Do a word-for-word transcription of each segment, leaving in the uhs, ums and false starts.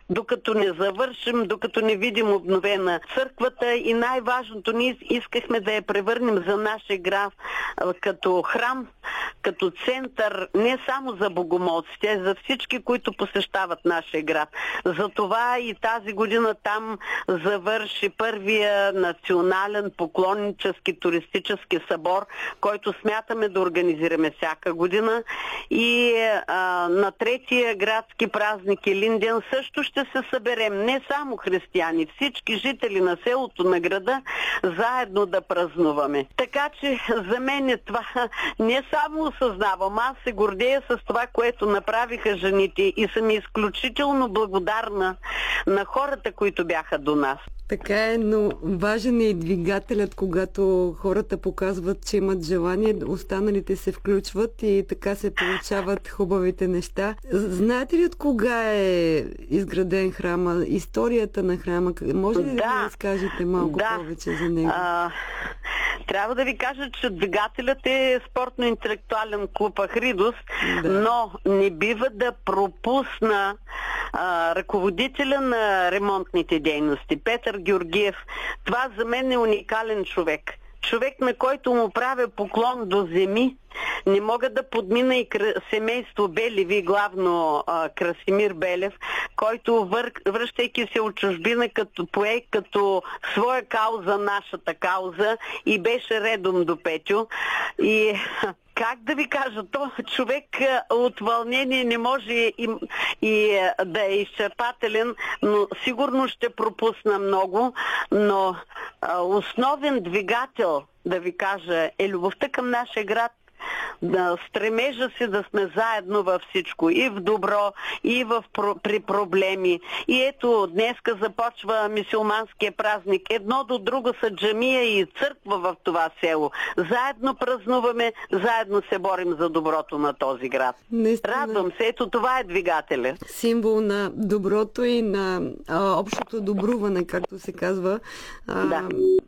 докато не завършим, докато не видим обновена църквата и най-важното, ние искахме да я превърнем за нашия град като храм, като център, не само за богомолците, а за всички, които посещават нашия град. Затова и тази година там завърши първия национален поклоннически туристически събор, който смятаме да организираме всяка година. И а, на третия градски празник Илинден също ще се съберем, не само християни, всички жители на селото, на града, заедно да празнуваме. Така че за мен е това не само осъзнавам, аз се гордея с това, което направиха жените и съм изключително благодарна на хората, които бяха до нас. Така е, но важен е и двигателят, когато хората показват, че имат желание, останалите се включват и така се получават хубавите неща. Знаете ли от кога е изграден храма? Историята на храма? Може ли да, да ми разкажете малко да. повече за него? А, трябва да ви кажа, че двигателят е спортно-интелектуален клуб Ахридос, да. но не бива да пропусна а, ръководителя на ремонтните дейности, Петър Георгиев. Това за мен е уникален човек. Човек, на който му правя поклон до земи. Не мога да подмина и семейство Белеви, главно а, Красимир Белев, който вър... връщайки се от чужбина, като пое като своя кауза, нашата кауза, и беше редом до Петю. И как да ви кажа, то човек от вълнение не може и, и да е изчерпателен, но сигурно ще пропусна много, но а, основен двигател, да ви кажа, е любовта към нашия град. Да стремежа си да сме заедно във всичко, и в добро, и в, при проблеми. И ето, днеска започва мюсюлманския празник. Едно до друго са джамия и църква в това село. Заедно празнуваме, заедно се борим за доброто на този град. Наистина. Радвам се, ето това е двигателя. Символ на доброто и на а, общото добруване, както се казва. А, да.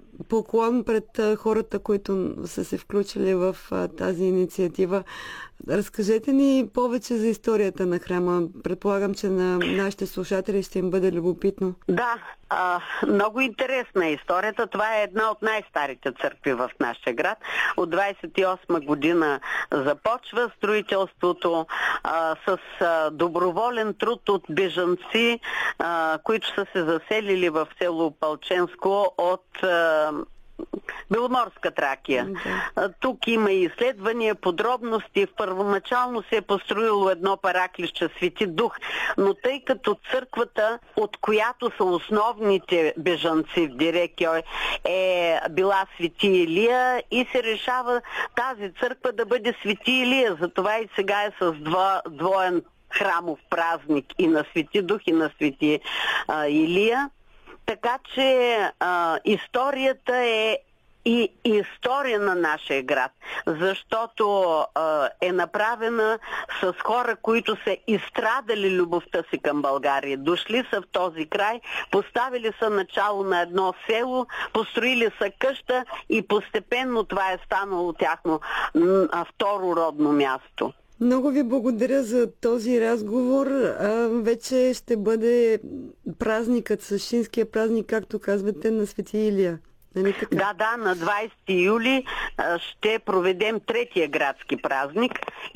Поклон пред хората, които са се включили в тази инициатива. Разкажете ни повече за историята на храма. Предполагам, че на нашите слушатели ще им бъде любопитно. Да, а, много интересна е историята. Това е една от най-старите църкви в нашия град. От двадесет и осма година започва строителството а, с а, доброволен труд от бежанци, а, които са се заселили в село Палченско от а, Беломорска Тракия. Okay. Тук има и изследвания, подробности. Първоначално се е построило едно параклище Свети Дух, но тъй като църквата, от която са основните бежанци в Дирекьой, е била Свети Илия, и се решава тази църква да бъде Свети Илия. Затова и сега е с два, двоен храмов празник и на Свети Дух, и на Свети а, Илия. Така че а, историята е и история на нашия град, защото а, е направена с хора, които са изстрадали любовта си към България. Дошли са в този край, поставили са начало на едно село, построили са къща и постепенно това е станало тяхно м- второ родно място. Много ви благодаря за този разговор. А, вече ще бъде празникът, същинския празник, както казвате, на Свети Илия. Нали така? Да, да, на двадесети юли ще проведем третия градски празник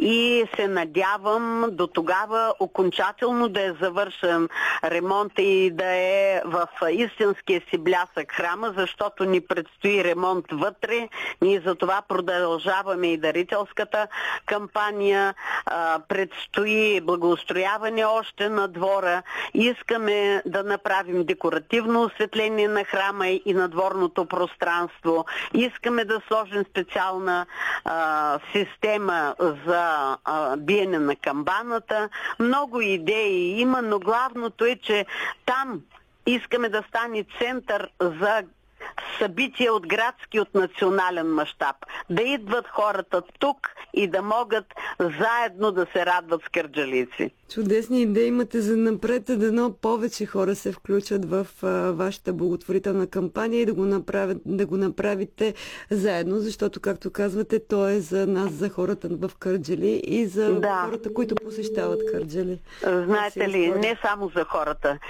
и се надявам до тогава окончателно да е завършен ремонта и да е в истинския си блясък храма, защото ни предстои ремонт вътре. Ние за това продължаваме и дарителската кампания. Предстои благоустрояване още на двора. Искаме да направим декоративно осветление на храма и на дворното пространство. Искаме да сложим специална а, система за а, биене на камбаната. Много идеи има, но главното е, че там искаме да стане център за събития от градски, от национален мащаб. Да идват хората тук и да могат заедно да се радват с кърджалийци. Чудесни идеи имате за напред, дано повече хора се включат в а, вашата благотворителна кампания и да го, направят, да го направите заедно, защото, както казвате, то е за нас, за хората в Кърджали и за да. хората, които посещават Кърджали. Знаете ли, не само за хората.